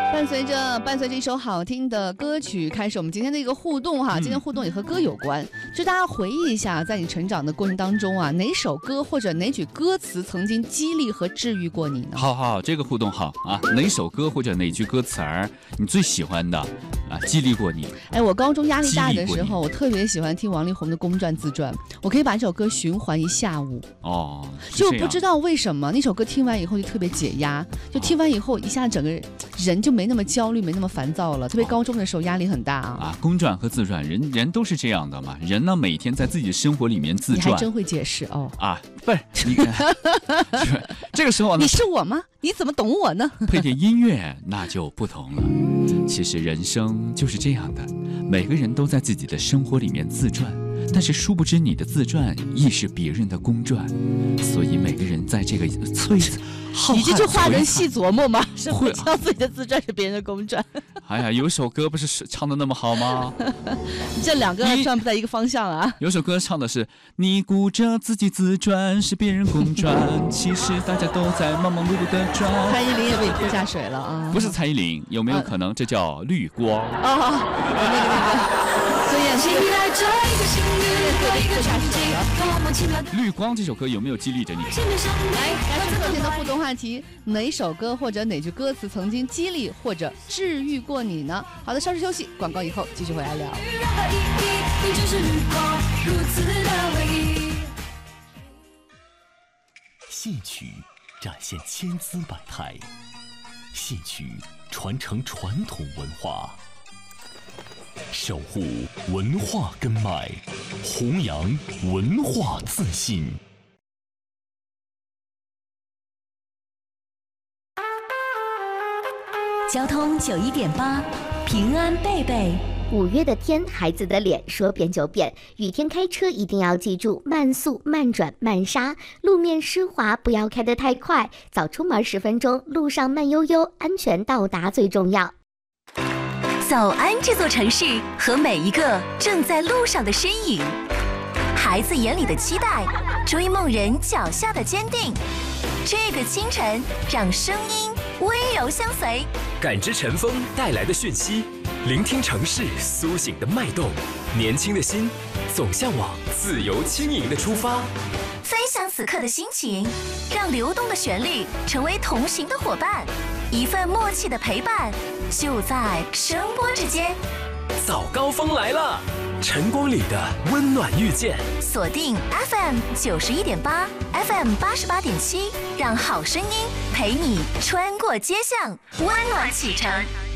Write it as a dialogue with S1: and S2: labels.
S1: 伴随着一首好听的歌曲，开始我们今天的一个互动哈。今天互动也和歌有关，就大家回忆一下，在你成长的过程当中啊，哪首歌或者哪句歌词曾经激励和治愈过你呢？
S2: 好，这个互动好啊！哪首歌或者哪句歌词儿你最喜欢的啊？激励过你？
S1: 哎，我高中压力大的时候，我特别喜欢听王力宏的公传自传，我可以把这首歌循环一下午。
S2: 哦，
S1: 就不知道为什么那首歌听完以后就特别解压，就听完以后一下整个人就没那么焦虑，没那么烦躁了。特别高中的时候压力很大啊。
S2: 公传和自传，人都是这样的嘛。人呢每天在自己的生活里面自传。
S1: 你还真会解释哦。
S2: 啊，不是你看，这个时候呢，
S1: 你是我吗？你怎么懂我呢？
S2: 配点音乐那就不同了。其实人生就是这样的，每个人都在自己的生活里面自传。但是殊不知你的自传亦是别人的公传，所以每个人在这个你
S1: 这句话能细琢磨吗？是会知道自己的自传是别人的公传。
S2: 哎呀，有首歌不是唱的那么好吗？
S1: 这两个算不在一个方向啊。
S2: 有首歌唱的是你顾着自己自传是别人公传，其实大家都在忙忙碌碌的转。
S1: 蔡依林也被你拖下水了啊！
S2: 不是蔡依林，有没有可能这叫绿光？
S1: 所以是
S2: 绿光这首歌有没有激励着你？来
S1: 看昨天的互动话题，哪首歌或者哪句歌词曾经激励或者治愈过你呢？好的，稍事休息，广告以后继续回来聊。
S3: 戏曲展现千姿百态，戏曲传承传统文化，守护文化根脉，弘扬文化自信。
S4: 交通91.8，平安贝贝。
S5: 5月的天，孩子的脸说变就变。雨天开车一定要记住慢速、慢转、慢刹，路面湿滑不要开得太快，早出门10分钟，路上慢悠悠，安全到达最重要。
S4: 早安这座城市和每一个正在路上的身影，孩子眼里的期待，追梦人脚下的坚定。这个清晨，让声音温柔相随，
S6: 感知晨风带来的讯息，聆听城市苏醒的脉动，年轻的心总向往自由轻盈的出发。
S4: 分享此刻的心情，让流动的旋律成为同行的伙伴，一份默契的陪伴，就在声波之间。
S6: 早高峰来了，晨光里的温暖遇见。
S4: 锁定 FM 91.8 FM 88.7，让好声音陪你穿过街巷，温暖启程。